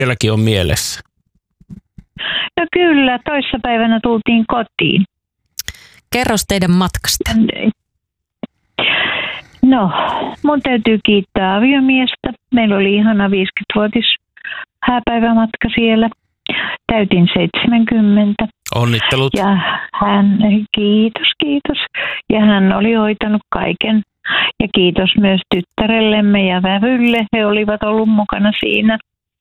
vieläkin on mielessä? No kyllä, toissapäivänä tultiin kotiin. Kerros teidän matkasta. No, mun täytyy kiittää aviomiestä. Meillä oli ihana 50-vuotis hääpäivämatka siellä. Täytin 70. Onnittelut. Ja kiitos. Ja hän oli hoitanut kaiken. Ja kiitos myös tyttärellemme ja vävylle. He olivat ollut mukana siinä.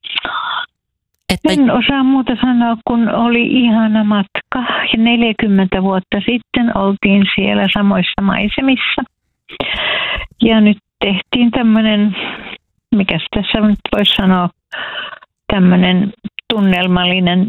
En osaa muuta sanoa, kun oli ihana matka. Ja 40 vuotta sitten oltiin siellä samoissa maisemissa. Ja nyt tehtiin tämmöinen, mikäs tässä nyt voisi sanoa, tämmöinen tunnelmallinen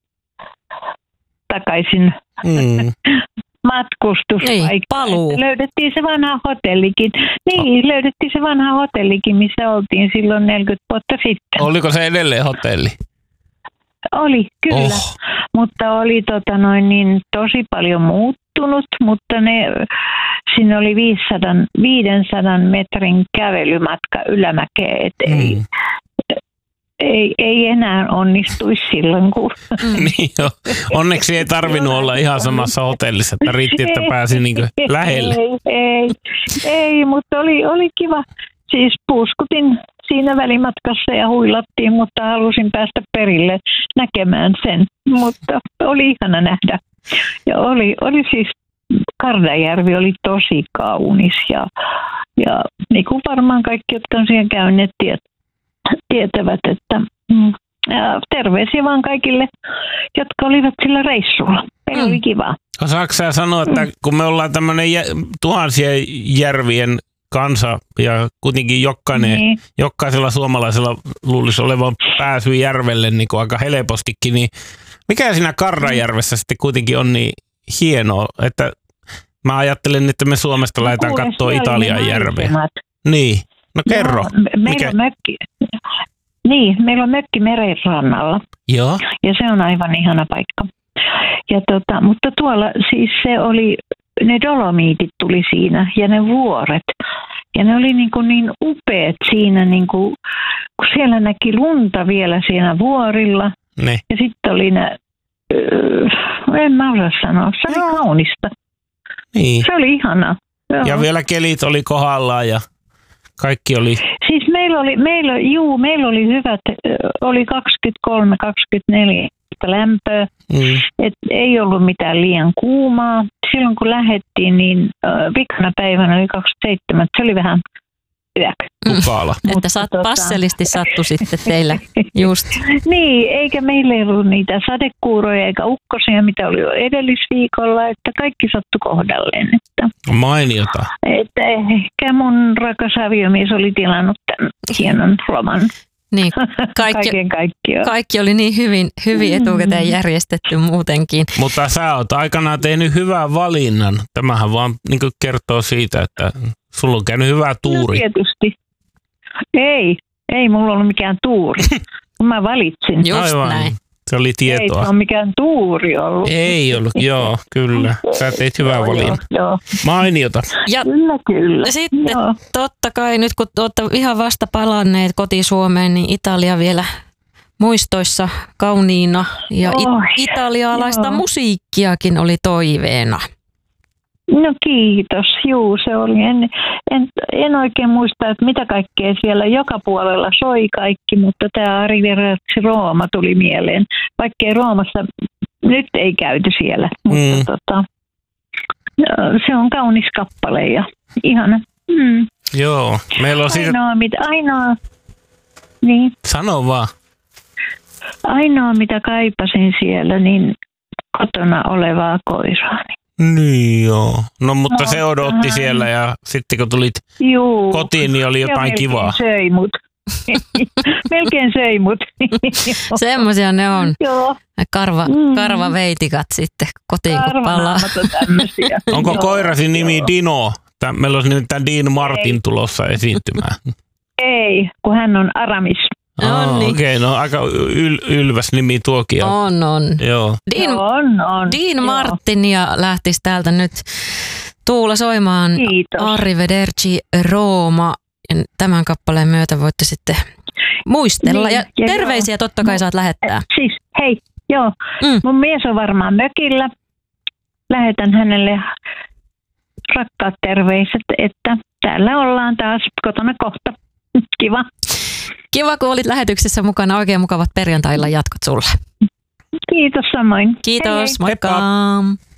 takaisin matkustuspaikka. Paluu. Löydettiin se vanha hotellikin. Niin, löydettiin se vanha hotellikin, missä oltiin silloin 40 vuotta sitten. Oliko se edelleen hotelli? Oli, kyllä. Mutta oli tosi paljon muuttunut, mutta siinä oli 500 metrin kävelymatka ylämäkeen, että ei enää onnistuisi silloin, kun... Niin jo. Onneksi ei tarvinnut olla ihan samassa hotellissa, että riitti, että pääsi niin lähelle. Ei, mutta oli kiva. Siis puuskutin siinä välimatkassa ja huilattiin, mutta halusin päästä perille näkemään sen. Mutta oli ihana nähdä. Ja oli siis, Kardajärvi oli tosi kaunis ja niin kuin varmaan kaikki, jotka on siellä käyneet, tietävät, että terveisiä vaan kaikille, jotka olivat sillä reissulla. Meillä oli kiva. Osaatko sä sanoa, että kun me ollaan tämmöinen tuhansien järvien kansa ja kuitenkin jokaisella suomalaisella luulisi olevan pääsy järvelle niin kuin aika helpostikin, niin mikä siinä Kardajärvessä sitten kuitenkin on niin hienoa, että mä ajattelen, että me Suomesta lähdetään katsoa Italian järveä. Niin, no kerro. Meillä on mökki meren rannalla. Joo. Ja se on aivan ihana paikka. Ja mutta tuolla siis se oli, ne dolomiitit tuli siinä ja ne vuoret. Ja ne oli niin upeat siinä, kun siellä näki lunta vielä siinä vuorilla. Ne. Ja sitten oli en mä osaa sanoa, se oli kaunista. Niin. Se oli ihana. Joo. Ja vielä kelit oli kohdallaan ja kaikki oli... Siis meillä oli hyvät, oli 23-24 lämpöä, et ei ollut mitään liian kuumaa. Silloin kun lähdettiin, niin vikana päivänä oli 27, se oli vähän tukala. Että passelisti sattui sitten teillä just. Niin, eikä meillä ei ollut niitä sadekuuroja eikä ukkosia, mitä oli jo edellisviikolla, että kaikki sattui kohdalleen. Että, mainiota. Että ehkä mun rakas aviomies oli tilannut tämän hienon loman. Niin, kaikki oli niin hyvin etukäteen järjestetty muutenkin. Mutta sä oot aikanaan tehnyt hyvän valinnan. Tämähän vaan niin kertoo siitä, että sulla on käynyt hyvä tuuri. No tietysti. Ei mulla ollut mikään tuuri. Mä valitsin. Just aivan. Näin. Se oli tietoa. Ei se ole mikään tuuri ollut. Ei ollut, joo, kyllä. Sä teit hyvää valinnan. Joo. Mainiota. Ja kyllä. Sitten totta kai nyt kun olette ihan vasta palanneet koti-Suomeen, niin Italia vielä muistoissa kauniina. Ja italialaista musiikkiakin oli toiveena. No kiitos, se oli. En oikein muista, että mitä kaikkea siellä joka puolella soi kaikki, mutta tämä Arrivederci Rooma tuli mieleen. Vaikkei Roomassa nyt ei käyty siellä, mutta se on kaunis kappale ja ihana. Joo, meillä on siitä... Niin. Sano vaan. Ainoa mitä kaipasin siellä, niin kotona olevaa koiraani. Niin joo. No mutta se odotti siellä ja sitten kun tulit kotiin, niin oli jotain kivaa. Melkein söi mut. Semmoisia ne on. Joo. Karvaveitikat sitten kotiin kun palaa. Onko koirasi nimi Dino? Meillä olisi nyt tämä Dean Martin tulossa esiintymään. Ei, kun hän on Aramis. Okei, no aika ylväs nimi tuokin. On. Joo. Dean Martinia lähtisi täältä nyt Tuula soimaan. Kiitos. Arrivederci Roma. Tämän kappaleen myötä voitte sitten muistella. Niin, ja terveisiä totta kai saat lähettää. Siis hei, joo. Mun mies on varmaan mökillä. Lähetän hänelle rakkaat terveiset, että täällä ollaan taas kotona kohta. Kiva. Kiva, kun olit lähetyksessä mukana. Oikein mukavat perjantailla jatkot sulle. Kiitos samoin. Kiitos, hei, hei. moikka.